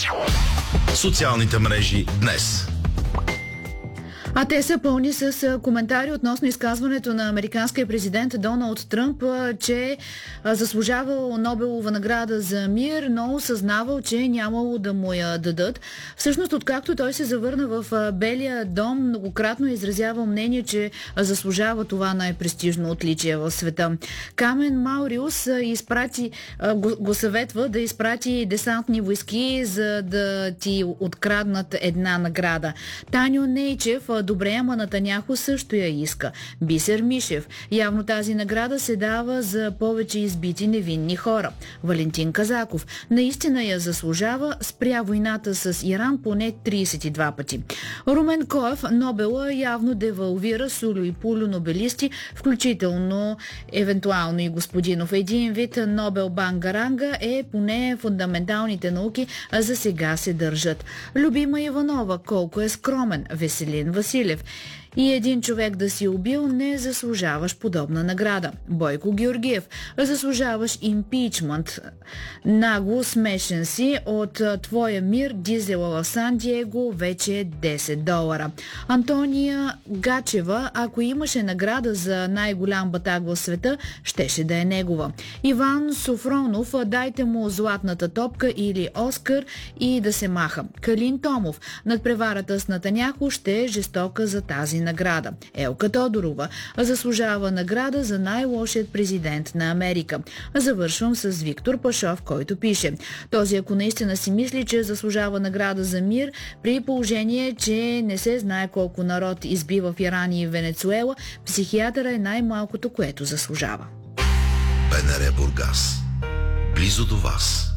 Социалните мрежи днес. А те са пълни с коментари относно изказването на американския президент Доналд Тръмп, че заслужавал Нобелова награда за мир, но осъзнавал, че нямало да му я дадат. Всъщност, откакто той се завърна в Белия дом, многократно изразявал мнение, че заслужава това най-престижно отличие в света. Камен Мауриус го съветва да изпрати десантни войски, за да ти откраднат една награда. Таню Нейчев: добре, ама Натаняху също я иска. Бисер Мишев: явно тази награда се дава за повече избити невинни хора. Валентин Казаков: наистина я заслужава, спря войната с Иран поне 32 пъти. Румен Коев: Нобела явно девалвира сулю и пулю нобелисти, включително евентуално и Господинов. Един вид Нобел Бангаранга е, поне фундаменталните науки за сега се държат. Любима Иванова: колко е скромен. Веселин Василев: и един човек да си убил, не заслужаваш подобна награда. Бойко Георгиев: заслужаваш импичмент. Нагло смешен си, от твоя мир дизела в Сан Диего вече е $10. Антония Гачева: ако имаше награда за най-голям батак в света, щеше да е негова. Иван Софронов: дайте му златната топка или Оскар и да се маха. Калин Томов: надпреварата с Натаняху ще е жестока за тази награда. Елка Тодорова: заслужава награда за най-лошият президент на Америка. Завършвам с Виктор Пашов, който пише: този, ако наистина си мисли, че заслужава награда за мир, при положение, че не се знае колко народ избива в Иран и Венецуела, психиатъра е най-малкото, което заслужава. БНР Бургас. Близо до вас.